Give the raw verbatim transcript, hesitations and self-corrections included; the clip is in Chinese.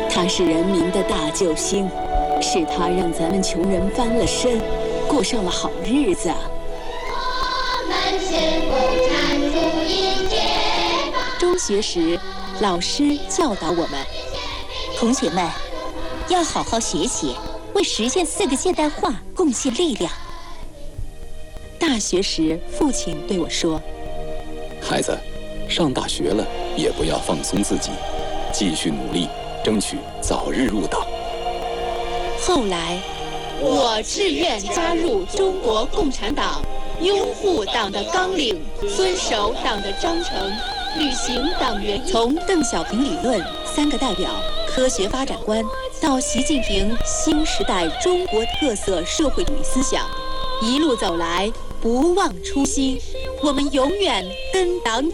他是人民的大救星，是他让咱们穷人翻了身，过上了好日子。 我们是共产主义解放。 中学时，老师教导我们， 同学们要好好学习，为实现四个现代化贡献力量。 大学时，父亲对我说：“ 孩子，上大学了也不要放松自己，继续努力，争取早日入党。” 后来，我志愿加入中国共产党，拥护党的纲领，遵守党的章程，履行党员义务。从邓小平理论、三个代表、科学发展观，到习近平新时代中国特色社会主义思想，一路走来，不忘初心，我们永远跟党